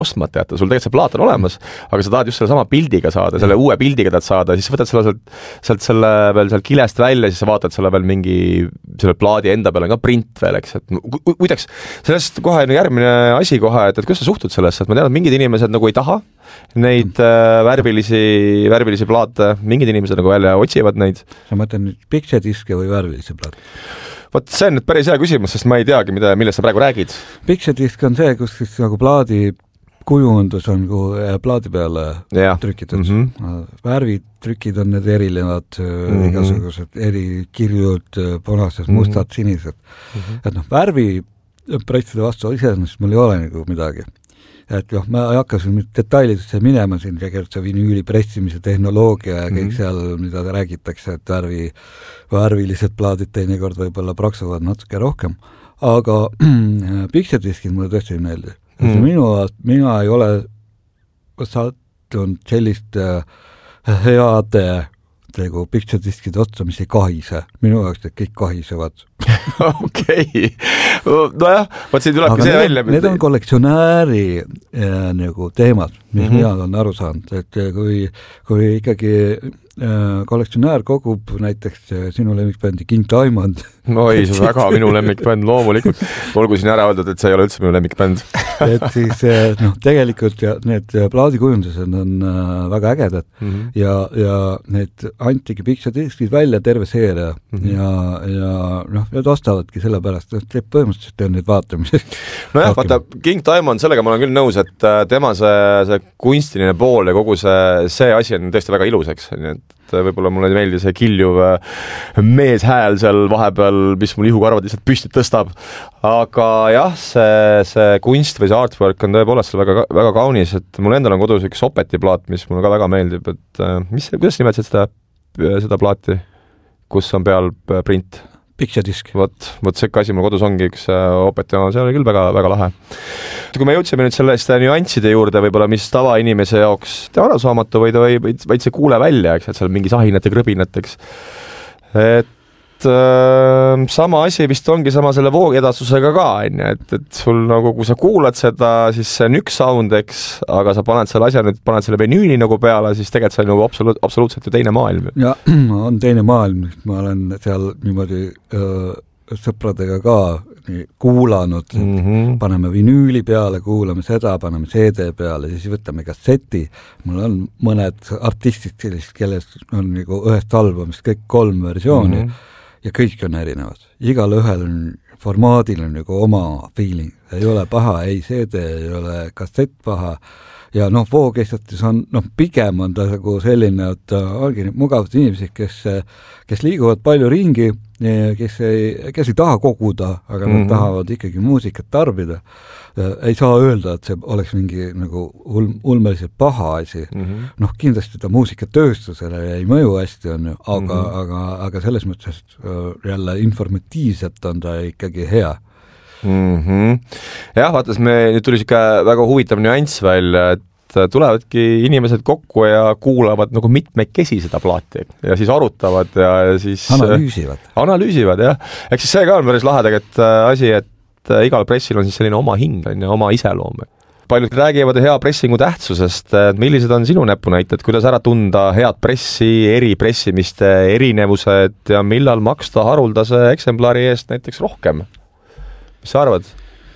ostmata jätta, sul tegelikult see plaat on olemas, aga sa tahad just selle sama pildiga saada, selle uue pildiga tahad saada, siis võtad selle sealt selle veel sealt kilest välja, siis sa vaatad selle veel mingi, selle plaadi enda peal on ka print veel, eks, et muideks, sellest kohe järgmine asi kohe, et kuidas sa suhtud sellesse, et ma tean, et mingid inimesed nagu ei taha neid värvilisi plaate, mingid inimesed nagu välja otsivad neid. Sa mõtlen nüüd pixediske või värvilisi plaate? Vot see on nüüd päris hea küsimus, sest ma ei teagi, millest sa praegu räägid. Pixedisk on see, kus siis nagu plaadi kujundus on plaadi peale trükitud. Värvitrükid on need erinevad, igasugused erikirjud, punased, mustad, sinised. Et värvipresside vastu iseenesest mul ei ole nagu midagi. Et ma ei hakka siin detailidesse minema siin, tegelikult see vinüüli pressimise tehnoloogia ja kõik seal, mida räägitakse, et värvilised plaadid teinekord võib-olla praksuvad natuke rohkem. Aga pixediskid mulle tõesti ei meeldi. Mina ei ole sattunud sellist heade pixediskide otsa, mis ei kahise. Minu jaoks need kõik kahisevad. Okei. Nojah, võt siin tulebki see välja. Need on kollektsionääri nagu teemad, mis mina olen aru saanud. Et kui ikkagi kollektsionäär kogub näiteks sinu lemmikbändi King Diamond. No ei, see on väga minu lemmikbänd, loomulikult. Olgu siin ära öeldud, et see ei ole üldse minu lemmikbänd. Et siis tegelikult need plaadikujundused on väga ägedad ja need antigi pixediskid välja terve seeria ja need ostavadki sellepärast, et põhimõtteliselt on need vaatamised. Nojah, vaata, King Diamond, sellega ma olen küll nõus, et tema see kunstiline pool ja kogu see asi on tõesti väga ilus, eks, nii et võib-olla mulle ei meeldi see kiljuv meeshääl seal vahepeal, mis mul ihukarvad lihtsalt püsti tõstab. Aga jah, see kunst või see artwork on tõepoolest väga, väga kaunis, et mul endal on kodus üks Opeti plaat, mis mulle ka väga meeldib, et kuidas nimetasid seda plaati, kus on peal print? Pixedisk. Vot see asi mul kodus ongi üks Opeti oma, see oli küll väga, väga lahe. Kui me jõudsime nüüd sellest nüansside juurde, võib-olla mis tavainimese jaoks arusaamatu vaid see kuule välja, eks, et seal mingi sahinat ja krõbinat, eks. Et sama asi vist ongi sama selle voogedastusega ka, et sul nagu, kui sa kuulad seda, siis see on üks sound, eks, aga sa paned selle asja nüüd, paned selle vinüüli nagu peale, siis tegelikult see on nagu absoluutselt ju teine maailm. Ja, on teine maailm, ma olen seal niimoodi sõpradega ka kuulanud, paneme vinüüli peale, kuulame seda, paneme CD peale, siis võtame kasseti. Mul on mõned artistid sellist, kellest on nagu ühest albumist kõik 3 versiooni ja kõik on erinevad. Igal ühel formaadil on nagu oma feeling. Ei ole paha, ei CD, ei ole kassett paha. Ja voogestatis on, pigem on ta nagu selline, et ongi mugavad inimesed, kes liiguvad palju ringi, kes ei taha koguda, aga nad tahavad ikkagi muusikat tarbida. Ei saa öelda, et see oleks mingi nagu ulmeliselt paha asi. Kindlasti ta muusikatööstusele ei mõju hästi on, aga selles mõttes jälle informatiivselt on ta ikkagi hea. Jah, vaatas, nüüd tuli siuke väga huvitav nüanss välja, et tulevadki inimesed kokku ja kuulavad nagu mitmekesi seda plaati ja siis arutavad ja siis analüüsivad, jah. Eks siis see ka on päris lahe tegelikult asi, et igal pressil on siis selline oma hing, oma iseloom. Paljud räägivad hea pressingu tähtsusest, millised on sinu näpunäited, kuidas ära tunda head pressi, eripressimiste erinevused ja millal maksta haruldase eksemplari eest näiteks rohkem? Mis sa arvad?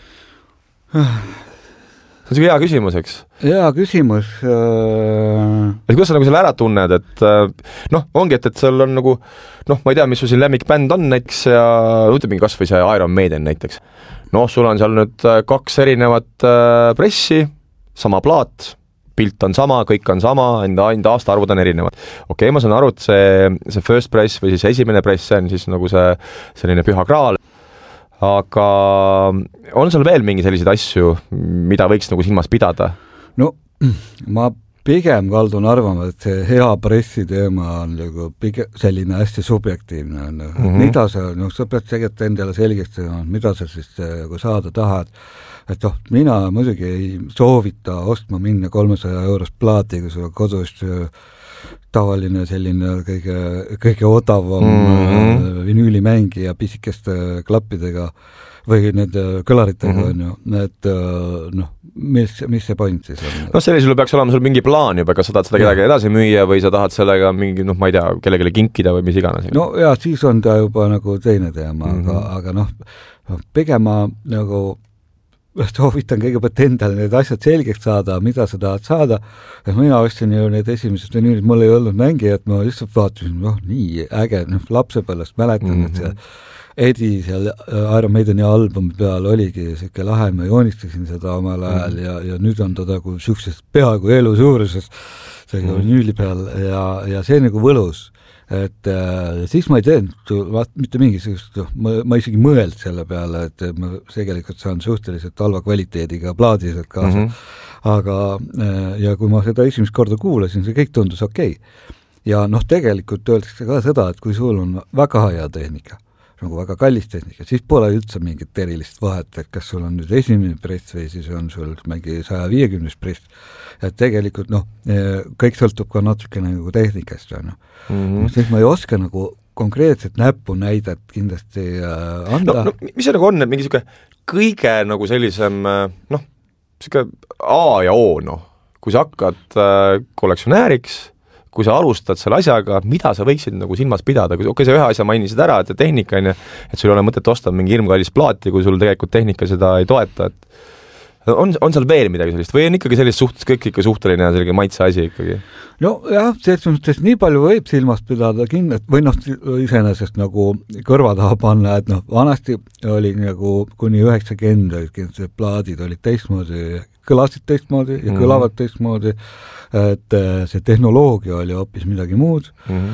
See on hea küsimus, eks? Hea küsimus. Et kuidas sa nagu selle ära tunned, et ongi, et seal on nagu, ma ei tea, mis su siin lemmikbänd on näiteks ja ütleme kas või see Iron Maiden näiteks. Sul on seal nüüd 2 erinevat pressi, sama plaat, pilt on sama, kõik on sama, enda aastaarvud on erinevad. Okei, ma saan aru, et see first press või siis esimene press, see on siis nagu see selline püha kraal. Aga on seal veel mingi selliseid asju, mida võiks nagu silmas pidada? Ma pigem kaldun arvama, et see hea pressi teema on nagu selline hästi subjektiivne. Mida sa pead tegelikult endale selgeks tegema, mida sa siis saada tahad. Et mina muidugi ei soovita ostma minna 300 € plaati, kui sul kodus tavaline selline kõige odavam vinüülimängija pisikeste klappidega või need kõlaritega on ju, et mis see point siis on? No sellisel peaks olema sul mingi plaan juba, kas sa tahad seda kedagi edasi müüa või sa tahad sellega mingi, ma ei tea, kellelegi kinkida või mis iganes. No ja siis on ta juba nagu teine teema, aga pigem ma nagu soovitan kõigepealt endale need asjad selgeks saada, mida sa tahad saada. Mina ostsin ju need esimesed vinüülid, mul ei olnud mängijat, ma lihtsalt vaatasin, nii äge, lapsepõlvest mäletan, et see Eddie seal Iron Maideni albumi peal oligi siuke lahe, ma joonistasin seda omal ajal ja nüüd on ta nagu siukses peaaegu elu suuruses sellega vinüüli peal ja see nagu võlus. Et siis ma ei teinud mitte mingisugust, ma isegi mõeld selle peale, et ma tegelikult saan suhteliselt halva kvaliteediga plaadised kaasa. Aga ja kui ma seda esimest korda kuulasin, see kõik tundus okei. Ja tegelikult öeldakse ka seda, et kui sul on väga hea tehnika, nagu väga kallis tehnika, siis pole üldse mingit erilist vahet, et kas sul on nüüd esimene press või siis on sul mingi 150 press. Et tegelikult kõik sõltub ka natuke nagu tehnikast. Siis ma ei oska nagu konkreetset näppu näidet kindlasti anda. No, mis see nagu on, et mingi kõige nagu sellisem siuke A ja O, kui sa hakkad kollektsionääriks, kui sa alustad selle asjaga, mida sa võiksid nagu silmas pidada, okei, see ühe asja mainisid ära, et tehnika on, et sul ei ole mõtet osta mingi hirmkallis plaati, kui sul tegelikult tehnika seda ei toeta, et on seal veel midagi sellist või on ikkagi sellist kõik ikka suhteline ja selline maitse asi ikkagi? No jah, selles nii palju võib silmas pidada kindlasti, või iseenesest nagu kõrva taha panna, et vanasti oli nagu kuni 90 plaadid olid teistmoodi, kõlasid teistmoodi ja kõlavad teistmoodi, et see tehnoloogia oli hoopis midagi muud,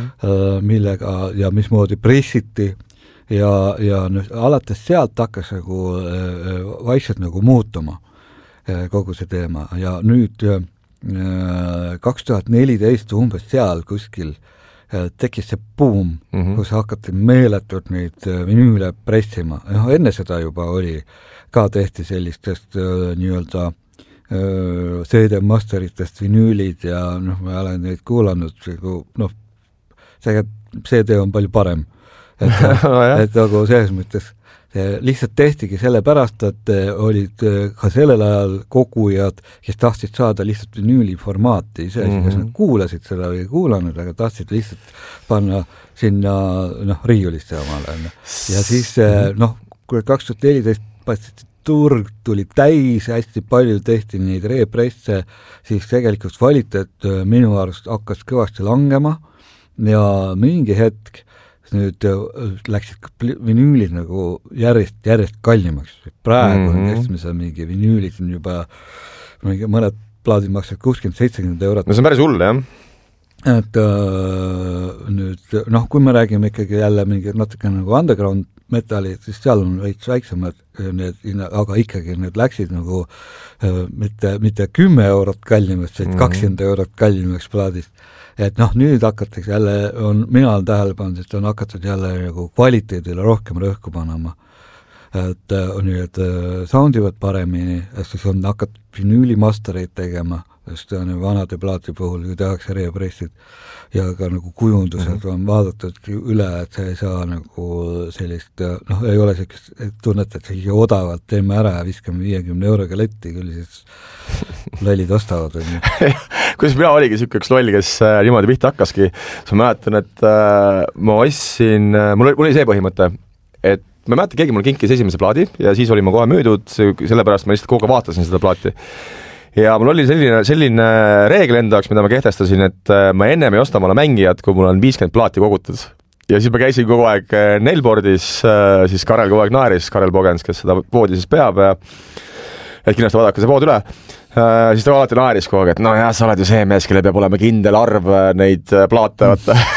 millega ja mismoodi pressiti ja alates sealt hakkas nagu vaikselt nagu muutuma kogu see teema ja nüüd 2014 umbes seal kuskil tekkis see boom, kus hakati meeletult neid vinüüle pressima. Enne seda juba oli, ka tehti sellistest nii-öelda CD masteritest vinüülid ja ma olen neid kuulanud, see CD on palju parem. Et nagu selles mõttes lihtsalt tehtigi sellepärast, et olid ka sellel ajal kogujad, kes tahtsid saada lihtsalt vinüüli formaati, ise kas nad kuulasid seda või ei kuulanud, aga tahtsid lihtsalt panna sinna riiulisse omale. Ja siis kui 2014 paistiti turg tuli täis, hästi palju tehti neid represse, siis tegelikult kvaliteet minu arust hakkas kõvasti langema ja mingi hetk nüüd läksid vinüülid nagu järjest kallimaks. Praegu on keskmise mingi vinüülid on juba mõned plaadid maksavad 60-70 eurot. No see on päris hull, jah? Et nüüd, kui me räägime ikkagi jälle mingi natuke nagu underground metallid, siis seal on veits väiksemad need, aga ikkagi need läksid nagu mitte 10 eurot kallimaks, vaid 20 eurot kallimaks plaadist. Et nüüd hakatakse jälle, mina olen tähele pannud, et on hakatud jälle nagu kvaliteedile rohkem rõhku panema. Et nüüd soundivad paremini, siis on hakatud vinüülimastereid tegema, sest vanade plaati puhul, kui tehakse repressid ja ka nagu kujundused on vaadatud üle, et see ei saa nagu sellist, ei ole sellist tunnet, et see odavalt teeme ära ja viskame 50 euroga letti, küll siis lollid ostavad. Kuidas mina oligi siuke üks loll, kes niimoodi pihta hakkaski, siis ma mäletan, et ma ostsin, mul oli see põhimõte, et ma mäletan, keegi mul kinkis esimese plaadi ja siis oli ma kohe müüdud, sellepärast ma lihtsalt kogu vaatasin seda plaati. Ja mul oli selline reegel enda jaoks, mida ma kehtestasin, et ma ennem ei osta mulle mängijat, kui mul on 50 plaati kogutud. Ja siis ma käisin kogu aeg Nailboardis, siis Karel kogu aeg naeris, Karel Pogens, kes seda poodi siis peab ja et kindlasti vaadake see pood üle. Siis ta alati naeris kogu aeg, et jah, sa oled ju see mees, kelle peab olema kindel arv neid plaate,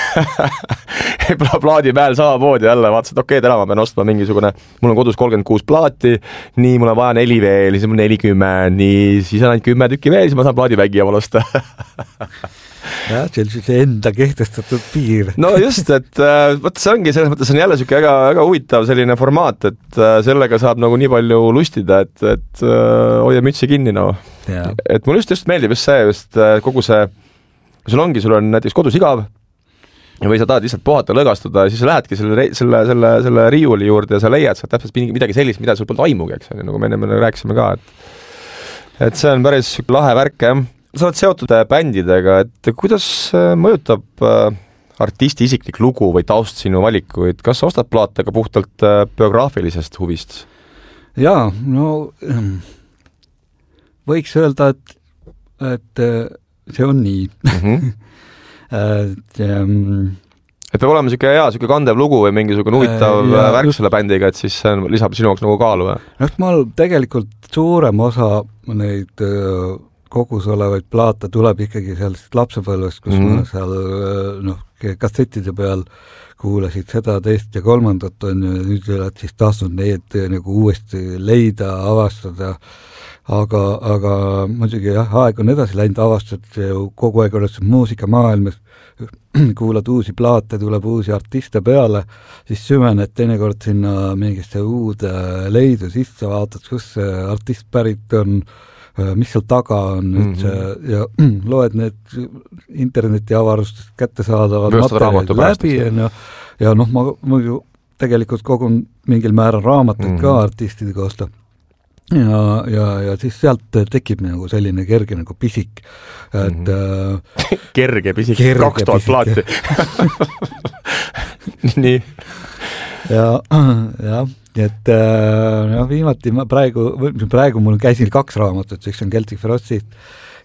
plaadi peal samamoodi jälle, vaatasin, et okei, täna ma pean ostma mingisugune, mul on kodus 36 plaati, nii mul on vaja 4 veel, siis mul 40, nii siis on ainult 10 tükki veel, siis ma saan plaadivängi omal osta. Jah, see enda kehtestatud piir. No just, et võtta see ongi, selles mõttes on jälle siuke väga huvitav selline formaat, et sellega saab nagu nii palju lustida, et hoia mütsi kinni, Et mul just meeldib just see, kogu see sul on näiteks kodus igav või sa tahad lihtsalt puhata, lõgastuda ja siis sa lähedki selle riiuli juurde ja sa leiad sealt täpselt midagi sellist, mida sul polnud aimugi, eks, nagu me enne rääkisime ka, et see on päris lahe värk, jah. Sa oled seotud bändidega, et kuidas mõjutab artisti isiklik lugu või taust sinu valikuid, kas sa ostad plaate ka puhtalt biograafilisest huvist? Jaa, no võiks öelda, et see on nii. et peab olema siuke kandev lugu või mingisugune huvitav värk selle bändiga, et siis see lisab sinu jaoks nagu kaalu. Ma tegelikult suurem osa neid kogus olevaid plaate tuleb ikkagi sellest lapsepõlvest, kus ma seal kassettide peal kuulasid seda, teist ja kolmandat on ja nüüd oled siis tahtnud neid nagu uuesti leida, avastada. Aga muidugi aeg on edasi läinud, avastad kogu aeg oled muusikamaailmas, kuulad uusi plaate, tuleb uusi artiste peale, siis süvened teinekord sinna mingisse uude leidu sisse, vaatad, kus see artist pärit on, mis seal taga on ja loed need interneti avarustest kättesaadavad materjalid läbi ja ma muidu tegelikult kogun mingil määral raamatuid ka artistide kohta. Ja siis sealt tekib nagu selline kerge nagu pisik, et kerge pisik, 2000 plaati. Nii. Ja, et viimati praegu mul käisin 2 raamatut, üks on Celtic Frostist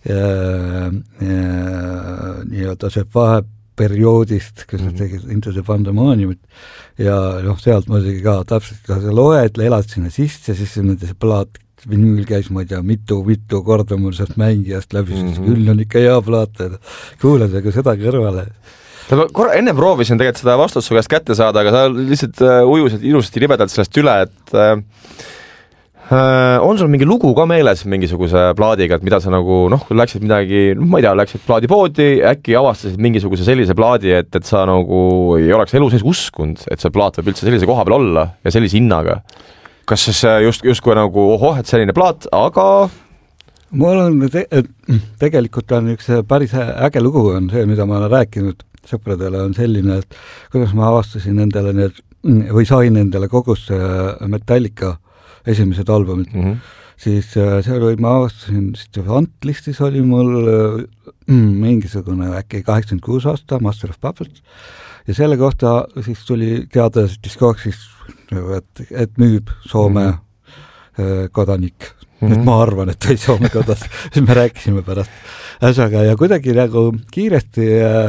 nii-öelda see vaheperioodist, kus nad tegid Into the Pandemoniumit ja sealt muidugi ka täpselt ka sa loed, elad sinna sisse, siis nende see plaat vinüül käis, ma ei tea, mitu korda mul sealt mängijast läbi, siis küll on ikka hea plaat, kuulad aga seda kõrvale. Enne proovisin tegelikult seda vastust su käest kätte saada, aga sa lihtsalt ujusid ilusasti libedalt sellest üle, et on sul mingi lugu ka meeles mingisuguse plaadiga, et mida sa nagu, läksid midagi, ma ei tea, läksid plaadipoodi, äkki avastasid mingisuguse sellise plaadi, et sa nagu ei oleks elu sees uskunud, et see plaat võib üldse sellise koha peal olla ja sellise hinnaga. Kas siis justkui nagu, et selline plaat, aga... Mul on tegelikult on üks päris äge lugu on see, mida ma olen rääkinud sõpradele, on selline, et kuidas ma avastasin endale või sain endale kogusse Metallica esimesed albumid, siis seal ma avastasin, Antlistis oli mul mingisugune äkki 86 aasta, Master of Puppets, ja selle kohta siis tuli teada Discogsis, et müüb Soome kodanik. Et ma arvan, et ei Soome kodas, siis me rääkisime pärast. Äsaga ja kuidagi nagu kiiresti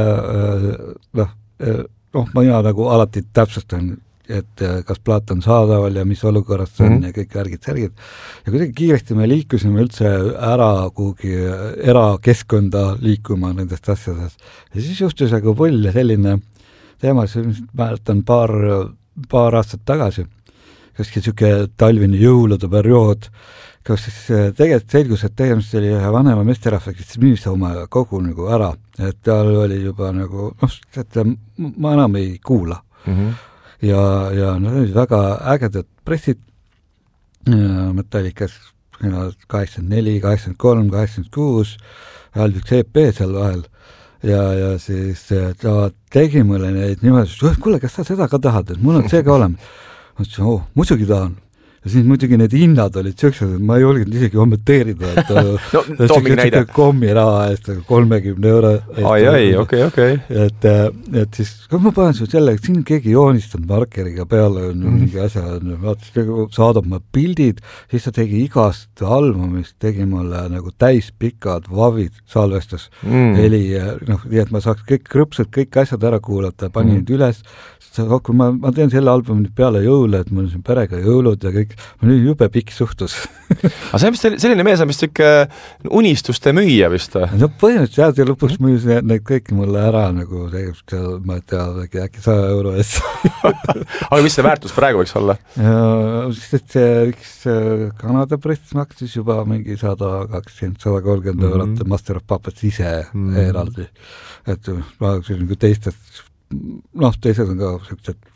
mina nagu alati täpsustan, et kas plaat on saadaval ja mis olukorras see on ja kõik värgid. Ja kuidagi kiiresti me liikusime üldse ära kuhugi erakeskkonda liikuma nendest asjadest. Ja siis juhtus nagu pull ja selline teema, mäletan paar aastat tagasi, kas siuke talvine jõulude periood, kas siis tegelikult selgus, et tegemist oli ühe vanema meesterahva, kes müüs oma kogu nagu ära, et tal oli juba nagu, et ma enam ei kuula. Ja need olid väga ägedad pressid Metallicas 84, 83, 86, oli üks EP seal vahel ja siis ta tegi mulle neid niimoodi, et kuule, kas sa seda ka tahad, et mul on see ka olema. Ma ütlesin, muidugi tahan. Ja siis muidugi need hinnad olid sellised, et ma ei julgenud isegi kommenteerida, et too mingi näide. Kommiraha eest 30 euro eest. Okei. Et siis, kui ma panen selle, et siin keegi joonistanud markeriga peale mingi asja, saadab ma pildid, siis ta tegi igast albumist, tegi mulle nagu täispikad vavid salvestas heli, nii et ma saaks kõik krõpsud, kõik asjad ära kuulata, panin nüüd üles, kui ma teen selle albumi peale jõule, et mul on siin perega jõulud ja kõik, mul on jube pikk suhtus. Aga see on vist selline mees on vist ikka unistuste müüja vist? No põhimõtteliselt ja lõpuks müüs need kõik mulle ära nagu ma ei tea, äkki 100 euro eest. Aga mis see väärtus praegu võiks olla? Sest see üks Kanada press maksis juba mingi 120-130 eurot Master of Puppets ise eraldi. Et ma teistest teised on ka sellised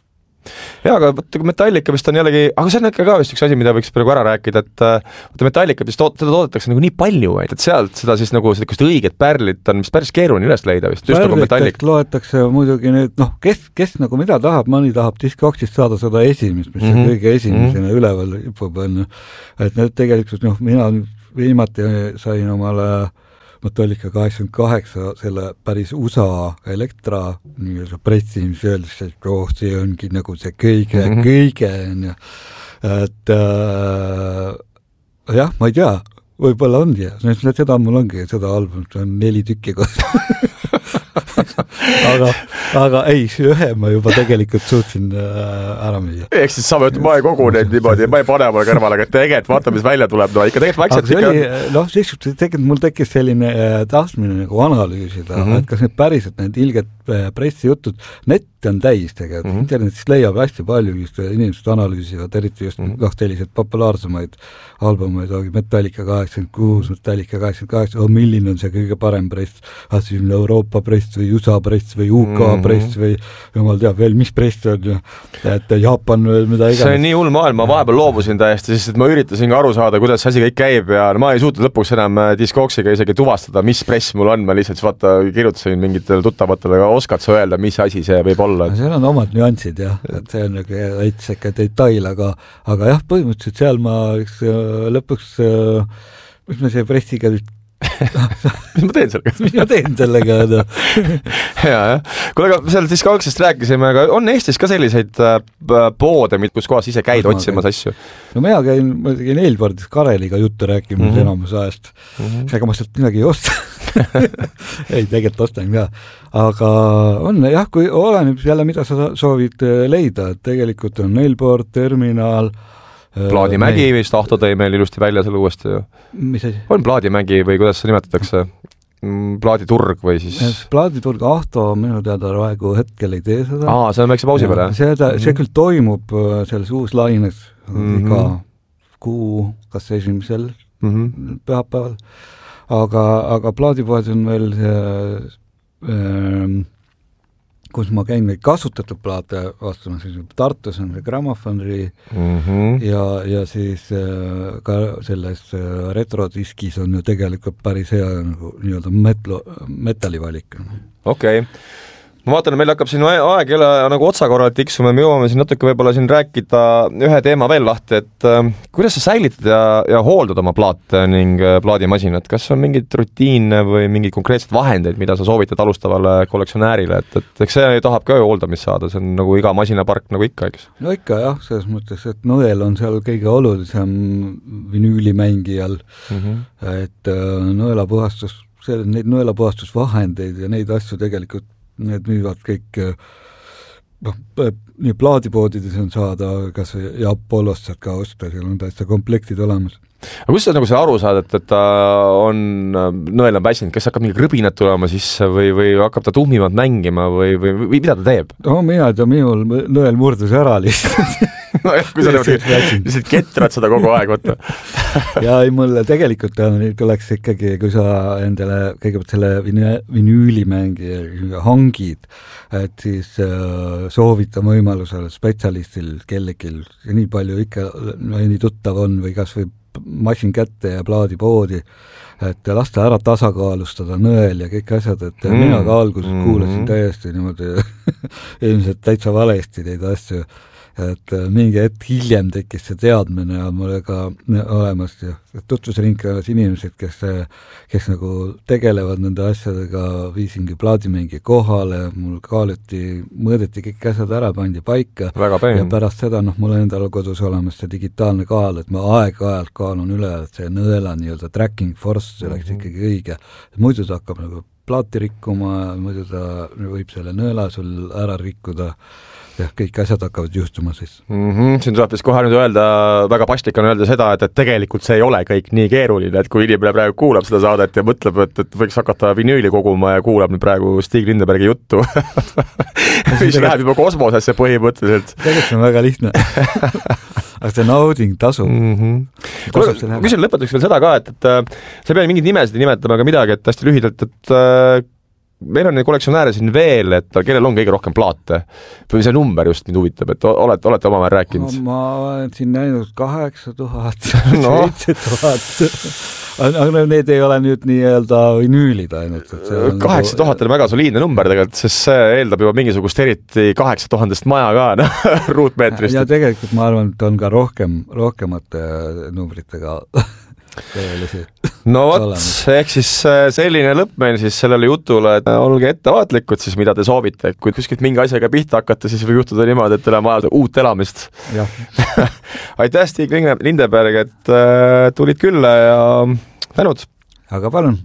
Jaa, aga kui Metallica vist on jällegi, aga see on ikka ka vist üks asi, mida võiks praegu ära rääkida, et Metallica vist seda toodetakse nagu nii palju, et sealt seda siis nagu sellist õiget pärlit on vist päris keeruline üles leida vist. Pärlitest loetakse muidugi nüüd, kes nagu mida tahab, mõni tahab Discogsist saada seda esimest, mis on kõige esimesena üleval hipub, et need tegelikult, mina viimati sain omale Metallica 88 selle päris USA Elektra nii-öelda pressi, mis öeldakse, et see ongi nagu see kõige, et jah, ma ei tea, võib-olla ongi, seda mul ongi, seda albumit on 4 tükki aga ei, ühe ma juba tegelikult suutsin ära müüa. Ehk siis sa võtad, ma ei kogu neid niimoodi, ma ei pane mulle kõrvale, aga tegelikult vaata, mis välja tuleb, ikka tegelikult tegelikult mul tekkis selline tahtmine nagu analüüsida, et kas need päriselt need ilged pressijutud, net on täis tegelikult, internetist leiab hästi palju, just inimesed analüüsivad, eriti just sellised populaarsemaid albumeid, Metallica 86, Metallica 88, milline on see kõige parem press, Euroopa press või USA press või UK press või jumal teab veel, mis press on, et Jaapan või mida iganes. See on nii hull maailm, ma vahepeal loobusin täiesti, sest ma üritasin ka aru saada, kuidas see asi kõik käib ja ma ei suutnud lõpuks enam Discogsiga isegi tuvastada, mis press mul on, ma lihtsalt kirjutasin mingitele tuttavatele, aga oskad sa öelda, mis asi see võib olla? Seal on omad nüansid jah, et see on nagu veits ikka detail, aga jah, põhimõtteliselt seal ma lõpuks, mis ma see pressiga nüüd mis ma teen sellega? Jaa. Kuule, aga seal Discogsist rääkisime, aga on Eestis ka selliseid poode, kus kohas ise käid otsimas asju? No mina käin eelpordis Kareliga juttu rääkimas enamus ajast. Ega ma sealt midagi ei osta. ei, tegelikult ostan ka. Aga on jah, kui oleneb jälle, mida sa soovid leida, et tegelikult on Nailboard, Terminal, Plaadimägi vist Ahto tõi meil ilusti välja selle uuesti ju. Mis asi? On Plaadimägi või kuidas see nimetatakse? Plaaditurg või siis? Plaaditurg, Ahto minu teada praegu hetkel ei tee seda. See on väikse pausi peale. See küll toimub selles uus laines iga kuu, kas esimesel pühapäeval. Aga plaadipoed on veel kus ma käin neid kasutatud plaate vastama, siis Tartus on see Grammofoni ja siis ka selles retrodiskis on ju tegelikult päris hea nagu nii-öelda metallivalik. Okei. Ma vaatan, meil hakkab siin aeg jälle nagu otsakorralt tiksuma, me jõuame siin natuke võib-olla siin rääkida ühe teema veel lahti, et kuidas sa säilitad ja hooldad oma plaate ning plaadimasinat, kas on mingid rutiine või mingid konkreetsed vahendeid, mida sa soovitad alustavale kollektsionäärile, et eks see tahab ka õoldamist saada, see on nagu iga masinapark nagu ikka, eks? No ikka jah, selles mõttes, et nõel on seal kõige olulisem vinüülimängijal, et nõelapuhastus, neid nõelapuhastusvahendeid ja neid asju tegelikult need müüvad kõik, nii plaadipoodides on saada, kas ja Apollost saad ka osta, seal on täitsa komplektid olemas. Aga kus sa nagu see aru saad, et ta on nõel on väsinud, kas hakkab mingi krõbinad tulema sisse või hakkab ta tuhmimalt mängima või mida ta teeb? No mina ei tea, minul nõel murdus ära lihtsalt. Kui sa lihtsalt ketrad seda kogu aeg, võtta. ja ei, mulle tegelikult tuleks ikkagi, kui sa endale kõigepealt selle vinüülimängi hangid, et siis soovita võimalusel spetsialistil kellegil, nii palju ikka nii tuttav on või kas või masin kätte ja plaadipoodi, et lasta ära tasakaalustada nõel ja kõik asjad, et mina ka alguses kuulasin täiesti niimoodi ilmselt täitsa valesti neid asju, et mingi hetk hiljem tekkis see teadmine ja mul ka olemas ja tutvusringkonnas inimesed, kes nagu tegelevad nende asjadega, viisingi plaadimingi kohale, mul mõõdeti kõik asjad ära, pandi paika ja pärast seda, mul on endal kodus olemas see digitaalne kaal, et ma aeg-ajalt kaalun üle, et see nõela nii-öelda tracking force, see oleks ikkagi õige. Muidu ta hakkab nagu plaati rikkuma, muidu ta võib selle nõela sul ära rikkuda ja kõik asjad hakkavad juhtuma siis. Siin tuleb siis kohe nüüd öelda, väga paslik on öelda seda, et tegelikult see ei ole kõik nii keeruline, et kui inimene praegu kuulab seda saadet ja mõtleb, et võiks hakata vinüüli koguma ja kuulab nüüd praegu Stig Lindebergi juttu, mis läheb juba kosmosesse põhimõtteliselt. Tegelikult on väga lihtne. Aga see nauding tasub. Küsin lõpetuseks veel seda ka, et sa ei pea mingid nimesid nimetama, aga midagi, et hästi lühidalt, et meil on neid kollektsionääre siin veel, et kellel on kõige rohkem plaate või see number just mind huvitab, et olete omavahel rääkinud? Ma olen siin näinud 8000, 7000 aga need ei ole nüüd nii-öelda vinüülid ainult. 8000 on väga soliidne number tegelikult, sest see eeldab juba mingisugust eriti 8000 maja ka ruutmeetrist. Ja tegelikult ma arvan, et on ka rohkemate numbritega no vot, ehk siis selline lõpp meil siis sellele jutule, et olge ettevaatlikud siis, mida te soovite, et kui kuskilt mingi asjaga pihta hakata, siis võib juhtuda niimoodi, et teil on vaja uut elamist. Aitäh, Stig Lindeberg, et tulid külla ja tänud. Aga palun.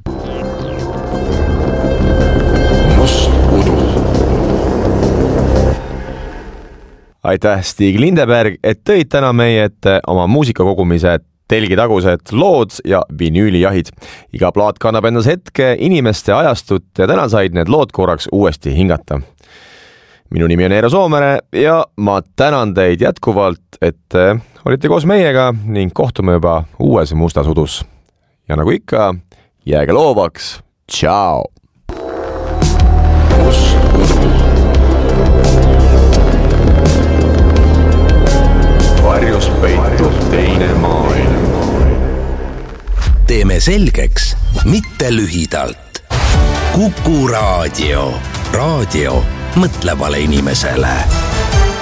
Aitäh, Stig Lindeberg, et tõid täna meie ette oma muusikakogumise telgitagused lood ja vinüülijahid. Iga plaat kannab endas hetke, inimeste ajastut ja täna said need lood korraks uuesti hingata. Minu nimi on Eero Soomere ja ma tänan teid jätkuvalt, et olite koos meiega ning kohtume juba uues Mustas udus. Ja nagu ikka, jääge loovaks. Tšau! Varjus peitub teine maailm. Teeme selgeks, mitte lühidalt. Kuku Raadio. Raadio mõtlevale inimesele.